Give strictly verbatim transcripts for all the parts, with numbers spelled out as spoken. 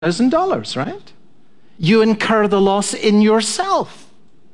thousand dollars, right? You incur the loss in yourself.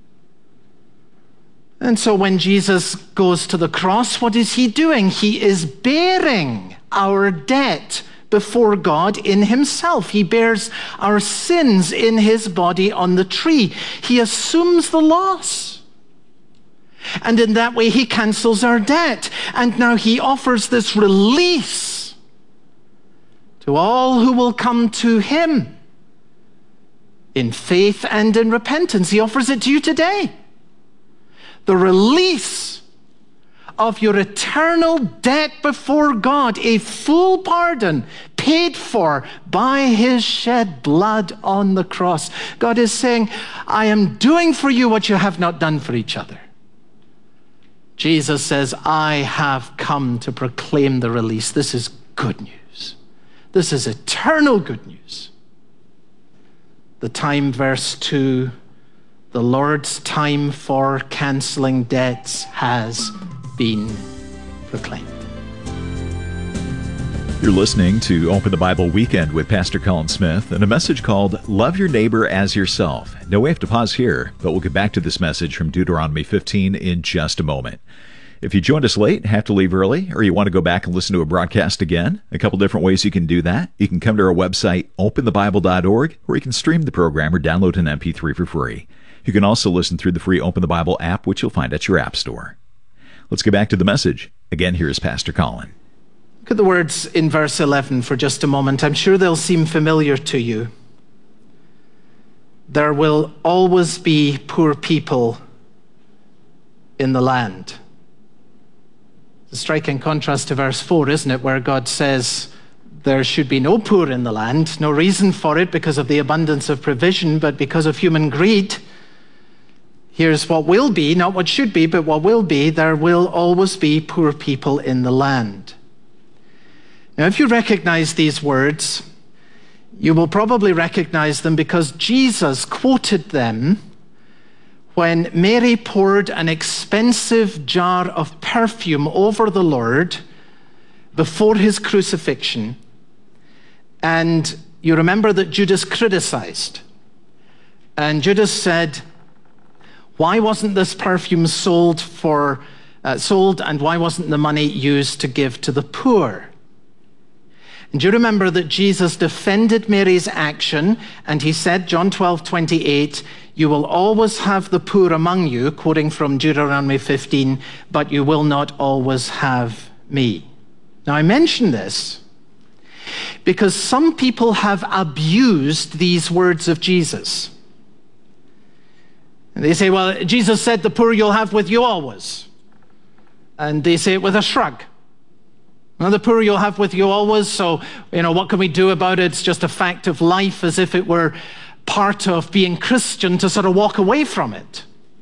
And so when Jesus goes to the cross, what is he doing? He is bearing our debt before God in himself. He bears our sins in his body on the tree. He assumes the loss. And in that way, he cancels our debt. And now he offers this release to all who will come to him in faith and in repentance. He offers it to you today. The release of your eternal debt before God, a full pardon paid for by his shed blood on the cross. God is saying, I am doing for you what you have not done for each other. Jesus says, I have come to proclaim the release. This is good news. This is eternal good news. The time, verse two, the Lord's time for canceling debts has been proclaimed. You're listening to Open the Bible Weekend with Pastor Colin Smith and a message called Love Your Neighbor as Yourself. Now we have to pause here, but we'll get back to this message from Deuteronomy fifteen in just a moment. If you joined us late, have to leave early, or you want to go back and listen to a broadcast again, a couple different ways you can do that. You can come to our website, open the bible dot org, or you can stream the program or download an M P three for free. You can also listen through the free Open the Bible app, which you'll find at your app store. Let's get back to the message. Again, here's Pastor Colin. Look at the words in verse eleven for just a moment. I'm sure they'll seem familiar to you. There will always be poor people in the land. It's a striking contrast to verse four, isn't it, where God says there should be no poor in the land, no reason for it because of the abundance of provision, but because of human greed. Here's what will be, not what should be, but what will be. There will always be poor people in the land. Now, if you recognize these words, you will probably recognize them because Jesus quoted them when Mary poured an expensive jar of perfume over the Lord before his crucifixion. And you remember that Judas criticized. And Judas said, why wasn't this perfume sold for uh, sold and why wasn't the money used to give to the poor? And do you remember that Jesus defended Mary's action and he said, John twelve twenty-eight, you will always have the poor among you, quoting from Deuteronomy fifteen, but you will not always have me. Now I mention this because some people have abused these words of Jesus. And they say, well, Jesus said the poor you'll have with you always. And they say it with a shrug. Well, the poor you'll have with you always, so, you know, what can we do about it? It's just a fact of life, as if it were part of being Christian to sort of walk away from it.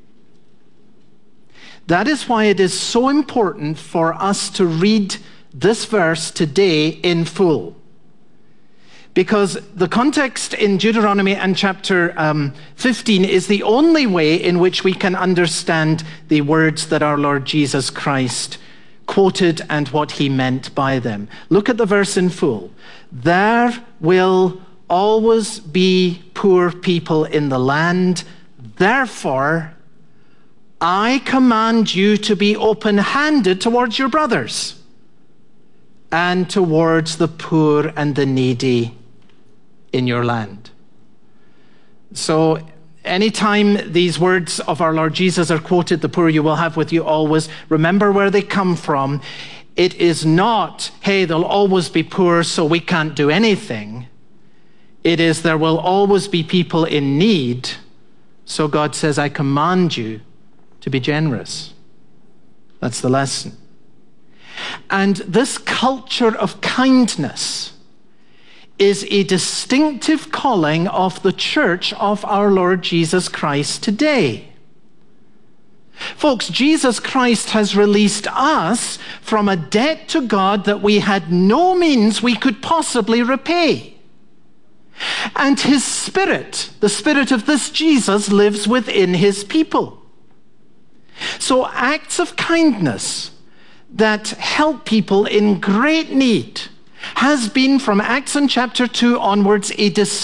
That is why it is so important for us to read this verse today in full. Because the context in Deuteronomy and chapter um, fifteen is the only way in which we can understand the words that our Lord Jesus Christ quoted and what he meant by them. Look at the verse in full. There will always be poor people in the land. Therefore, I command you to be open-handed towards your brothers and towards the poor and the needy in your land. So anytime these words of our Lord Jesus are quoted, the poor you will have with you always, remember where they come from. It is not, hey, there'll always be poor, so we can't do anything. It is, there will always be people in need, so God says, I command you to be generous. That's the lesson. And this culture of kindness is a distinctive calling of the church of our Lord Jesus Christ today. Folks, Jesus Christ has released us from a debt to God that we had no means we could possibly repay. And his Spirit, the Spirit of this Jesus, lives within his people. So acts of kindness that help people in great need, has been from Acts in chapter two onwards a